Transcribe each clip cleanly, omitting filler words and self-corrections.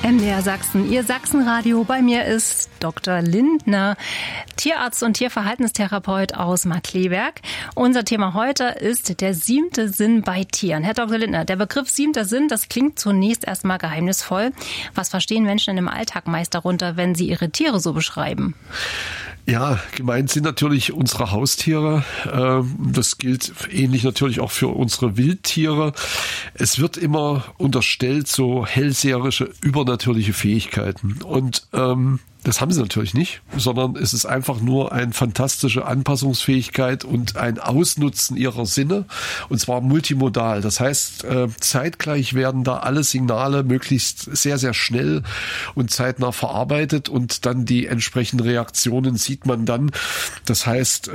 MDR Sachsen, Ihr Sachsenradio. Bei mir ist Dr. Lindner, Tierarzt und Tierverhaltenstherapeut aus Markkleeberg. Unser Thema heute ist der 7. Sinn bei Tieren. Herr Dr. Lindner, der Begriff 7. Sinn, das klingt zunächst erstmal geheimnisvoll. Was verstehen Menschen denn im Alltag meist darunter, wenn sie ihre Tiere so beschreiben? Ja, gemeint sind natürlich unsere Haustiere. Das gilt ähnlich natürlich auch für unsere Wildtiere. Es wird immer unterstellt, so hellseherische, übernatürliche Fähigkeiten. Und das haben sie natürlich nicht, sondern es ist einfach nur eine fantastische Anpassungsfähigkeit und ein Ausnutzen ihrer Sinne, und zwar multimodal. Das heißt, zeitgleich werden da alle Signale möglichst sehr, sehr schnell und zeitnah verarbeitet und dann die entsprechenden Reaktionen sieht man dann. Das heißt,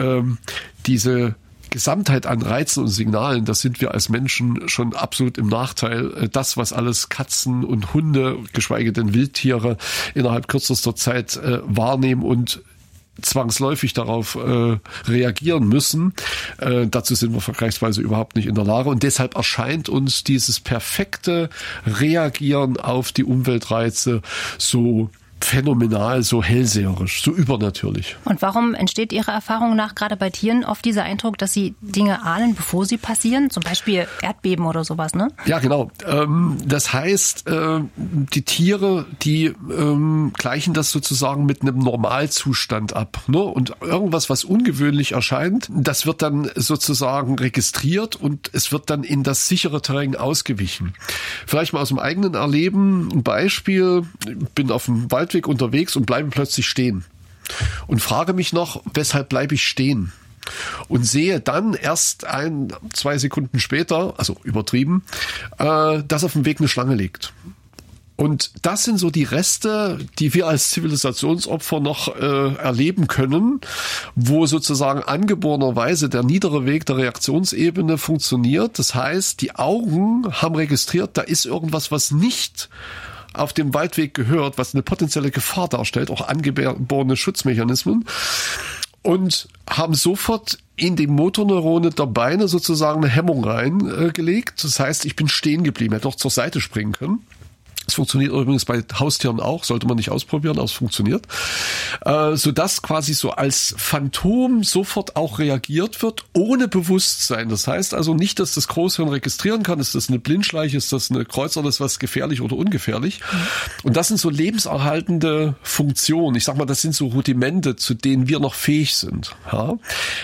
diese Gesamtheit an Reizen und Signalen, das sind wir als Menschen schon absolut im Nachteil. Das, was alles Katzen und Hunde, geschweige denn Wildtiere, innerhalb kürzester Zeit wahrnehmen und zwangsläufig darauf reagieren müssen. Dazu sind wir vergleichsweise überhaupt nicht in der Lage. Und deshalb erscheint uns dieses perfekte Reagieren auf die Umweltreize so phänomenal, so hellseherisch, so übernatürlich. Und warum entsteht Ihrer Erfahrung nach gerade bei Tieren oft dieser Eindruck, dass sie Dinge ahnen, bevor sie passieren? Zum Beispiel Erdbeben oder sowas, ne? Ja, genau. Das heißt, die Tiere, die gleichen das sozusagen mit einem Normalzustand ab, ne? Und irgendwas, was ungewöhnlich erscheint, das wird dann sozusagen registriert und es wird dann in das sichere Terrain ausgewichen. Vielleicht mal aus dem eigenen Erleben ein Beispiel. Ich bin auf dem Waldweg unterwegs und bleibe plötzlich stehen und frage mich noch, weshalb bleibe ich stehen? Und sehe dann erst 1-2 Sekunden später, also übertrieben, dass auf dem Weg eine Schlange liegt. Und das sind so die Reste, die wir als Zivilisationsopfer noch erleben können, wo sozusagen angeborenerweise der niedere Weg der Reaktionsebene funktioniert. Das heißt, die Augen haben registriert, da ist irgendwas, was nicht auf dem Waldweg gehört, was eine potenzielle Gefahr darstellt, auch angeborene Schutzmechanismen, und haben sofort in die Motorneurone der Beine sozusagen eine Hemmung reingelegt. Das heißt, ich bin stehen geblieben, hätte auch zur Seite springen können. Es funktioniert übrigens bei Haustieren auch, sollte man nicht ausprobieren, aber es funktioniert. Sodass quasi so als Phantom sofort auch reagiert wird, ohne Bewusstsein. Das heißt also nicht, dass das Großhirn registrieren kann, ist das eine Blindschleiche, ist das eine Kreuzart, ist was gefährlich oder ungefährlich. Und das sind so lebenserhaltende Funktionen. Ich sag mal, das sind so Rudimente, zu denen wir noch fähig sind. Ja?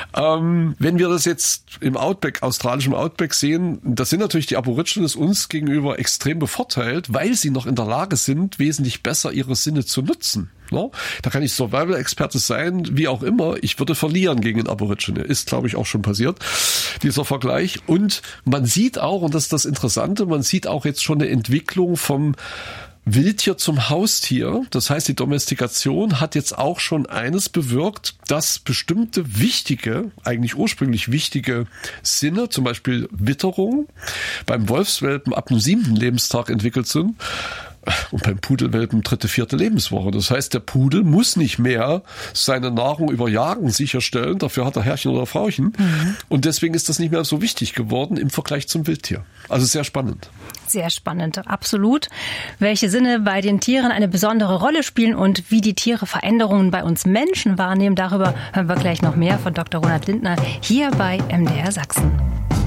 Wenn wir das jetzt im Outback, australischem Outback sehen, das sind natürlich die Aborigines uns gegenüber extrem bevorteilt, weil sie noch in der Lage sind, wesentlich besser ihre Sinne zu nutzen. No? Da kann ich Survival-Experte sein, wie auch immer. Ich würde verlieren gegen den Aborigine. Ist, glaube ich, auch schon passiert, dieser Vergleich. Und man sieht auch, und das ist das Interessante, man sieht auch jetzt schon eine Entwicklung vom Wildtier zum Haustier. Das heißt, die Domestikation hat jetzt auch schon eines bewirkt, dass bestimmte wichtige, eigentlich ursprünglich wichtige Sinne, zum Beispiel Witterung, beim Wolfswelpen ab dem 7. Lebenstag entwickelt sind. Und beim Pudelwelpen 3., 4. Lebenswoche. Das heißt, der Pudel muss nicht mehr seine Nahrung über Jagen sicherstellen. Dafür hat er Herrchen oder Frauchen. Und deswegen ist das nicht mehr so wichtig geworden im Vergleich zum Wildtier. Also sehr spannend. Sehr spannend, absolut. Welche Sinne bei den Tieren eine besondere Rolle spielen und wie die Tiere Veränderungen bei uns Menschen wahrnehmen, darüber hören wir gleich noch mehr von Dr. Ronald Lindner hier bei MDR Sachsen.